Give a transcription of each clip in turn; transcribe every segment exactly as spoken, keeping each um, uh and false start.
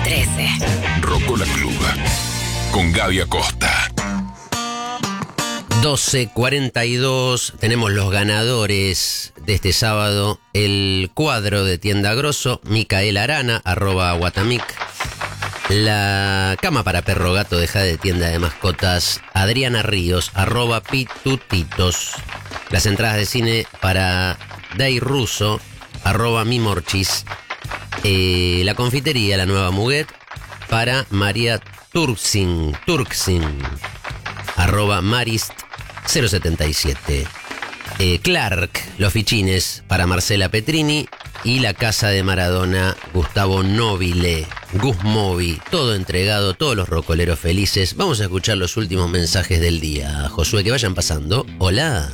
trece. Rocola Club con Gaby Acosta. doce cuarenta y dos, tenemos los ganadores de este sábado. El cuadro de Tienda Grosso, Micael Arana, arroba Guatamic. La cama para perro gato de Jade de Tienda de Mascotas, Adriana Ríos, arroba Pitutitos. Las entradas de cine para Day Russo, arroba Mimorchis. Eh, la confitería, la Nueva Muguet, para María Turksin, Turksin, arroba Marist cero setenta y siete. Eh, Clark, los fichines para Marcela Petrini. Y la casa de Maradona, Gustavo Nobile, Gus Movi, todo entregado, todos los rocoleros felices. Vamos a escuchar los últimos mensajes del día. Josué, que vayan pasando. Hola.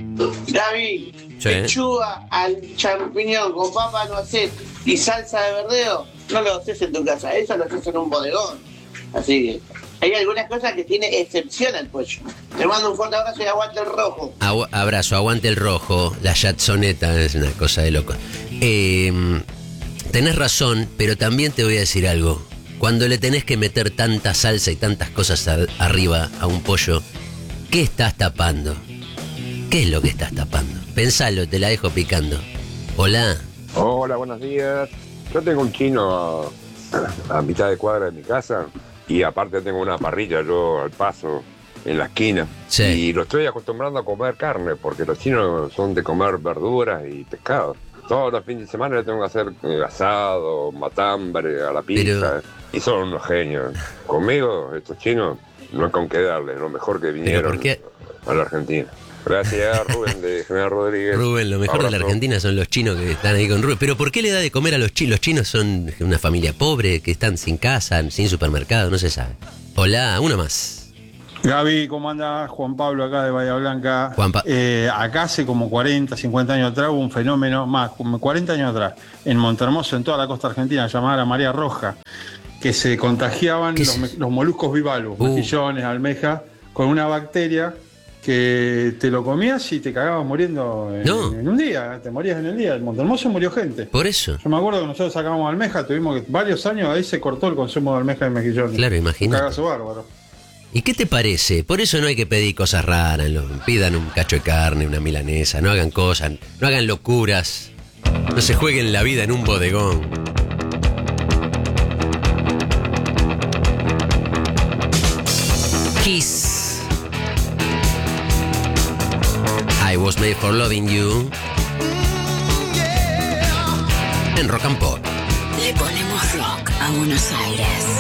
Gaby, Sí. pechuga al champiñón con papa no haces y salsa de verdeo, no lo haces en tu casa, eso lo haces en un bodegón. Así que hay algunas cosas que tiene excepción al pollo. Te mando un fuerte abrazo y aguante el rojo. Agu- abrazo, aguante el rojo. La chatzoneta es una cosa de loco. Eh, tenés razón, pero también te voy a decir algo. Cuando le tenés que meter tanta salsa y tantas cosas a- arriba a un pollo, ¿qué estás tapando? ¿Qué es lo que estás tapando? Pensalo, te la dejo picando. Hola. Hola, buenos días. Yo tengo un chino a, a mitad de cuadra de mi casa y aparte tengo una parrilla yo al paso en la esquina. Sí. Y lo estoy acostumbrando a comer carne porque los chinos son de comer verduras y pescado. Todos los fines de semana le tengo que hacer eh, asado, matambre, a la pizza. Pero- Y son unos genios. Conmigo, estos chinos, no hay con qué darles, lo mejor que vinieron ¿por qué? a la Argentina. Gracias, Rubén de General Rodríguez. Rubén, lo mejor de la Abrazo. Argentina son los chinos que están ahí con Rubén. ¿Pero por qué le da de comer a los chinos? Los chinos son una familia pobre, que están sin casa, sin supermercado, no se sabe. Hola, uno más. Gaby, ¿cómo andás? Juan Pablo acá de Bahía Blanca. Juanpa- Eh, acá hace como cuarenta, cincuenta años atrás hubo un fenómeno, más, como cuarenta años atrás, en Montermoso, en toda la costa argentina, llamada la marea roja, que se contagiaban ¿Qué los, es? me- los moluscos bivalvos, Uh. mejillones, almejas, con una bacteria que te lo comías y te cagabas muriendo en, No. en un día, te morías en el día. En Montermoso murió gente. Por eso. Yo me acuerdo que nosotros sacábamos almeja, tuvimos que, varios años, ahí se cortó el consumo de almeja y mejillones. Claro, Un imagínate. cagazo bárbaro. ¿Y qué te parece? Por eso no hay que pedir cosas raras. lo- Pidan un cacho de carne, una milanesa. No hagan cosas, no hagan locuras. No se jueguen la vida en un bodegón. Kiss. I was made for loving you. En Rock and Pop. Le ponemos rock a Buenos Aires.